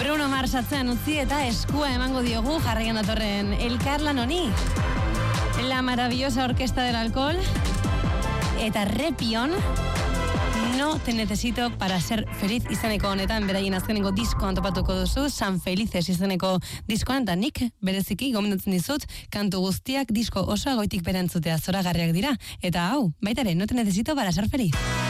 Bruno Mars atzean utzi eta eskua emango diogu jarraian datorren elkarlan honi. La maravillosa orquesta del alcohol eta Repion No te necesito para ser feliz izeneko honetan beraien azkeneko diskoan topatuko duzu, San Felices izeneko diskoan, eta nik bereziki gomendatzen dizut kantu guztiak disko osoa goitik berantzutea zoragarriak dira, eta hau, baita ere, No te necesito para ser feliz.